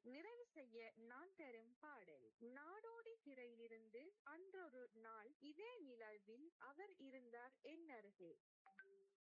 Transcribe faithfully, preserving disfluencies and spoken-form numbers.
நிறைவு செய்ய நான் தரும் பாடல் நாடோடி திரையிலிருந்து அன்றொரு நாள் இதே நிலவில் அவர் இருந்தார் என் அருகே.